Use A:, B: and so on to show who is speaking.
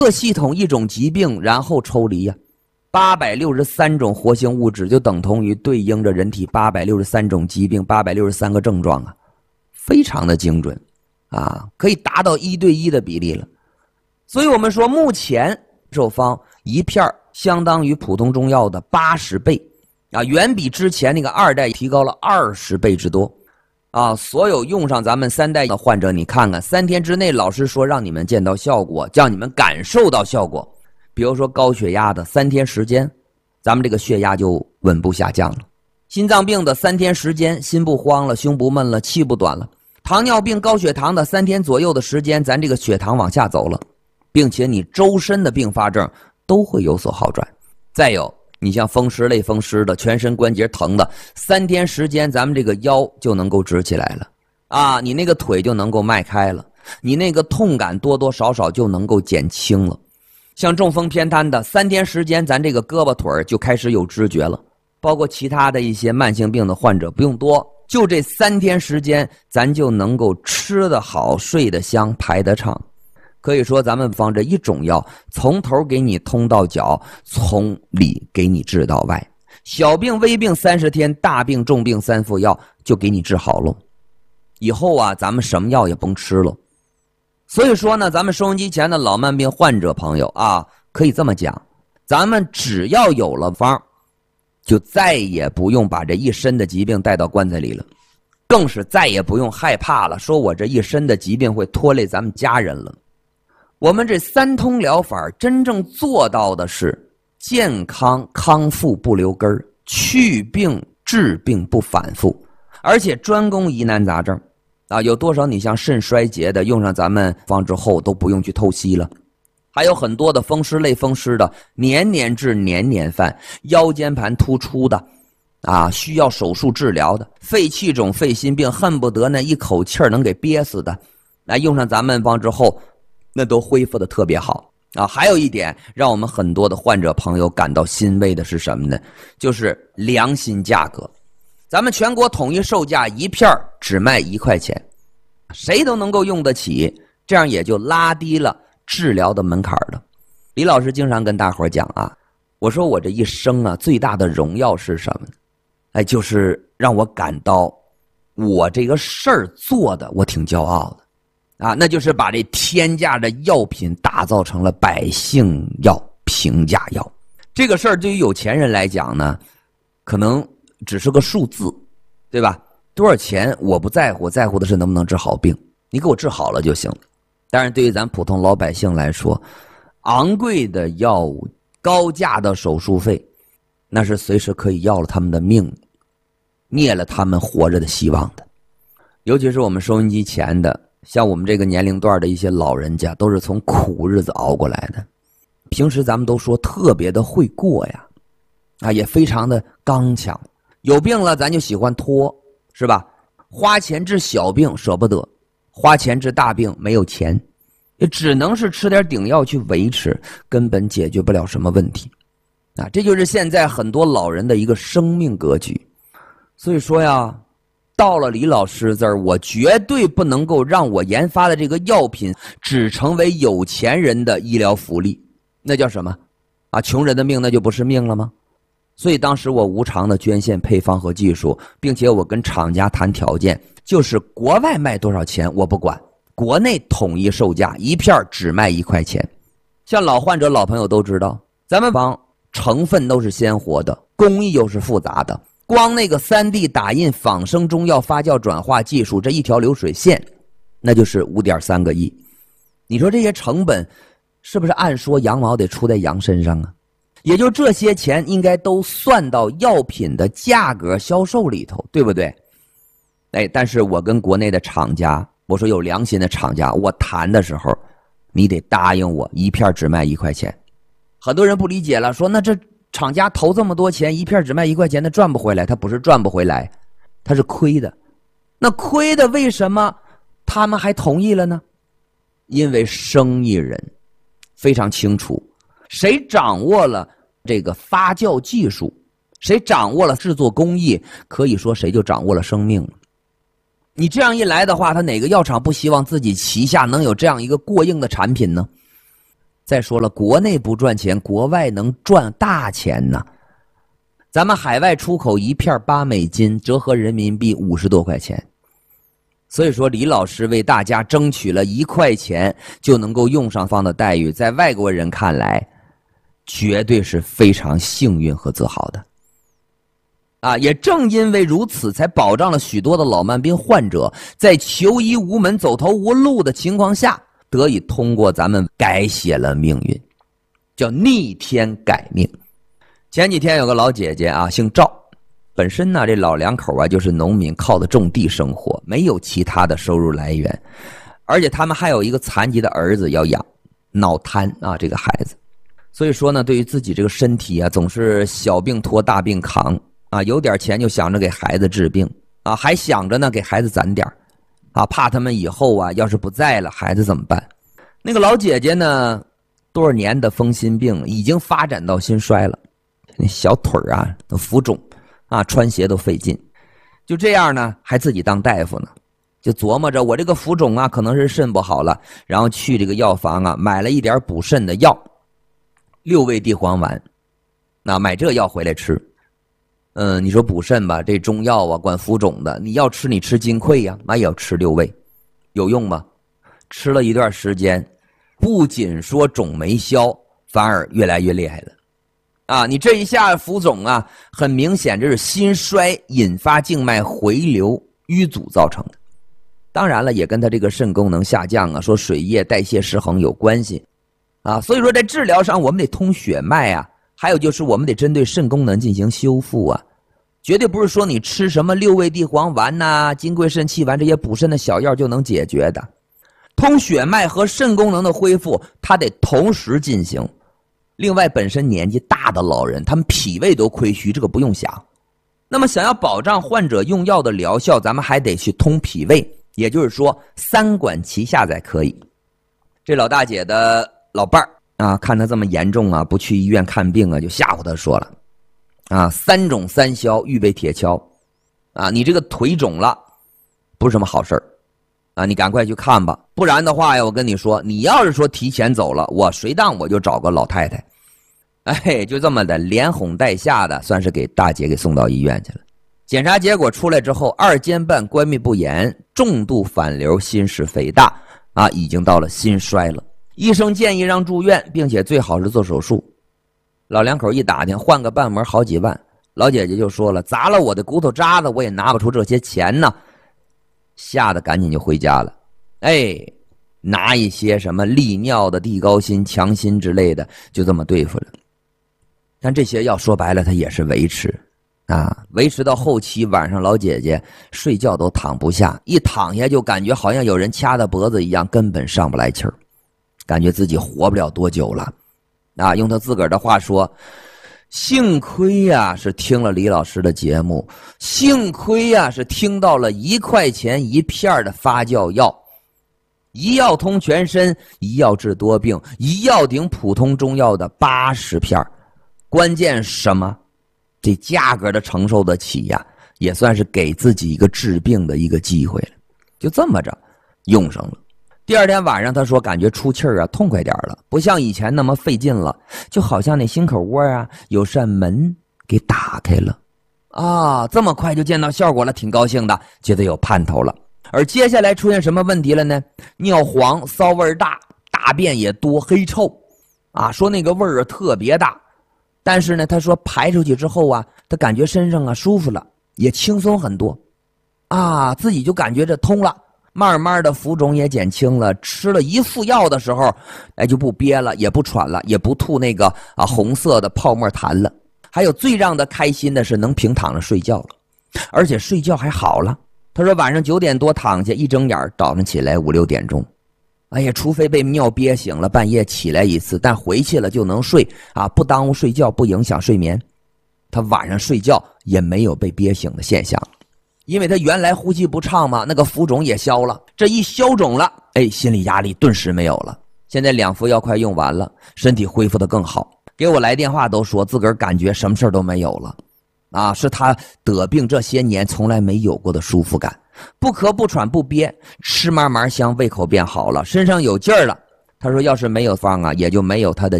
A: 各系统一种疾病，然后抽离呀。863种活性物质就等同于对应着人体863种疾病，863个症状啊，非常的精准啊，可以达到1对1的比例了。所以我们说，目前手方一片相当于普通中药的80倍啊，远比之前那个2代提高了20倍之多啊。所有用上咱们3代的患者，你看看3天之内，老师说让你们见到效果，叫你们感受到效果。比如说高血压的3天时间，咱们这个血压就稳步下降了；心脏病的3天时间，心不慌了，胸不闷了，气不短了；糖尿病、高血糖的3天左右的时间，咱这个血糖往下走了，并且你周身的并发症都会有所好转。再有，你像风湿类风湿的，全身关节疼的，3天时间，咱们这个腰就能够直起来了啊，你那个腿就能够迈开了，你那个痛感多多少少就能够减轻了。像中风偏瘫的3天时间，咱这个胳膊腿就开始有知觉了。包括其他的一些慢性病的患者，不用多，就这3天时间，咱就能够吃得好，睡得香，排得畅。可以说咱们方这一种药，从头给你通到脚，从里给你治到外。小病微病30天，大病重病3副药就给你治好了。以后啊，咱们什么药也甭吃了。所以说呢，咱们收音机前的老慢病患者朋友啊，可以这么讲，咱们只要有了方，就再也不用把这一身的疾病带到棺材里了，更是再也不用害怕了，说我这一身的疾病会拖累咱们家人了。我们这3通疗法真正做到的是健康康复不留根儿，去病治病不反复，而且专攻疑难杂症啊，有多少你像肾衰竭的，用上咱们方之后都不用去透析了。还有很多的风湿类风湿的，年年治年年犯，腰间盘突出的啊，需要手术治疗的，肺气肿肺心病恨不得那一口气儿能给憋死的，来用上咱们方之后，那都恢复的特别好啊。还有一点让我们很多的患者朋友感到欣慰的是什么呢？就是良心价格。咱们全国统一售价一片只卖1块钱，谁都能够用得起，这样也就拉低了治疗的门槛了。李老师经常跟大伙讲啊，我说我这一生啊，最大的荣耀是什么呢？哎，就是让我感到我这个事儿做的我挺骄傲的啊，那就是把这天价的药品打造成了百姓药、平价药。这个事儿对于有钱人来讲呢，可能只是个数字，对吧？多少钱我不在乎，在乎的是能不能治好病，你给我治好了就行。当然对于咱普通老百姓来说，昂贵的药物、高价的手术费，那是随时可以要了他们的命，灭了他们活着的希望的。尤其是我们收音机前的，像我们这个年龄段的一些老人家，都是从苦日子熬过来的。平时咱们都说特别的会过呀，啊，也非常的刚强。有病了咱就喜欢拖，是吧？花钱治小病舍不得，花钱治大病没有钱，也只能是吃点顶药去维持，根本解决不了什么问题啊！这就是现在很多老人的一个生命格局。所以说呀，到了李老师这儿，我绝对不能够让我研发的这个药品只成为有钱人的医疗福利，那叫什么啊？穷人的命那就不是命了吗？所以当时我无偿的捐献配方和技术，并且我跟厂家谈条件，就是国外卖多少钱我不管，国内统一售价，一片只卖1块钱。像老患者老朋友都知道，咱们方成分都是鲜活的，工艺又是复杂的，光那个3D 打印仿生中药发酵转化技术，这一条流水线那就是5.3个亿。你说这些成本是不是按说羊毛得出在羊身上啊？也就这些钱应该都算到药品的价格销售里头，对不对？哎，但是我跟国内的厂家，我说有良心的厂家，我谈的时候你得答应我一片只卖1块钱。很多人不理解了，说那这厂家投这么多钱，一片只卖1块钱，那赚不回来。他不是赚不回来，他是亏的。那亏的为什么他们还同意了呢？因为生意人非常清楚，谁掌握了这个发酵技术，谁掌握了制作工艺，可以说谁就掌握了生命了。你这样一来的话，他哪个药厂不希望自己旗下能有这样一个过硬的产品呢？ 再说了，国内不赚钱，国外能赚大钱呢。咱们海外出口一片8美金，折合人民币50多块钱。所以说李老师为大家争取了1块钱就能够用上方的待遇，在外国人看来绝对是非常幸运和自豪的。也正因为如此，才保障了许多的老慢病患者在求医无门、走投无路的情况下，得以通过咱们改写了命运，叫逆天改命。前几天有个老姐姐姓赵，本身呢这老两口就是农民，靠着种地生活，没有其他的收入来源，而且他们还有一个残疾的儿子要养，脑瘫这个孩子。所以说呢，对于自己这个身体总是小病拖大病扛有点钱就想着给孩子治病还想着呢给孩子攒点怕他们以后要是不在了，孩子怎么办？那个老姐姐呢，多少年的风湿病已经发展到心衰了，那小腿都浮肿穿鞋都费劲。就这样呢，还自己当大夫呢，就琢磨着我这个浮肿可能是肾不好了，然后去这个药房买了一点补肾的药，6味地黄丸，买这药回来吃。你说补肾吧，这中药管浮肿的，你要吃你吃金匮也要吃6味，有用吗？吃了一段时间，不仅说肿没消，反而越来越厉害了。你这一下浮肿很明显这是心衰引发静脉回流淤阻造成的。当然了，也跟他这个肾功能下降说水液代谢失衡有关系所以说在治疗上我们得通血脉还有就是我们得针对肾功能进行修复绝对不是说你吃什么6味地黄丸金匮肾气丸这些补肾的小药就能解决的。通血脉和肾功能的恢复它得同时进行。另外本身年纪大的老人他们脾胃都亏虚，这个不用想。那么想要保障患者用药的疗效，咱们还得去通脾胃，也就是说3管齐下才可以。这老大姐的老伴儿看他这么严重不去医院看病就吓唬他说了3肿3消预备铁锹你这个腿肿了不是什么好事你赶快去看吧，不然的话我跟你说，你要是说提前走了，我谁当我就找个老太太就这么的连哄带吓的，算是给大姐给送到医院去了。检查结果出来之后，2间半关闭不严，重度反流心室肥大已经到了心衰了。医生建议让住院，并且最好是做手术。老两口一打听，换个瓣膜好几万，老姐姐就说了，砸了我的骨头渣子我也拿不出这些钱呢，吓得赶紧就回家了。拿一些什么利尿的地高辛、强心之类的，就这么对付了。但这些药说白了它也是维持维持到后期，晚上老姐姐睡觉都躺不下，一躺下就感觉好像有人掐她脖子一样，根本上不来气儿，感觉自己活不了多久了用她自个儿的话说，幸亏是听了李老师的节目，幸亏是听到了1块钱1片的发酵药，一药通全身，一药治多病，一药顶普通中药的80片。关键是什么？这价格的承受得起也算是给自己一个治病的一个机会了。就这么着用上了。第二天晚上他说感觉出气儿痛快点了，不像以前那么费劲了，就好像那心口窝有扇门给打开了这么快就见到效果了，挺高兴的，觉得有盼头了。而接下来出现什么问题了呢？尿黄、骚味大，大便也多，黑臭说那个味儿特别大。但是呢他说排出去之后他感觉身上舒服了，也轻松很多自己就感觉这通了，慢慢的浮肿也减轻了。吃了1副药的时候就不憋了，也不喘了，也不吐那个红色的泡沫痰了。还有最让他开心的是能平躺着睡觉了，而且睡觉还好了。他说晚上9点多躺下，一睁眼早上起来5、6点钟，除非被尿憋醒了，半夜起来一次，但回去了就能睡不耽误睡觉，不影响睡眠。他晚上睡觉也没有被憋醒的现象，因为他原来呼吸不畅嘛，那个浮肿也消了，这一消肿了心理压力顿时没有了。现在2副药快用完了，身体恢复得更好，给我来电话都说自个儿感觉什么事都没有了是他得病这些年从来没有过的舒服感，不咳不喘不憋，吃嘛嘛香，胃口变好了，身上有劲儿了， 他说要是没有方啊，也就没有他的